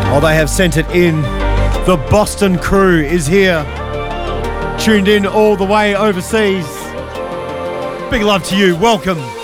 Oh, they have sent it in. The Boston crew is here. Tuned in all the way overseas. Big love to you. Welcome.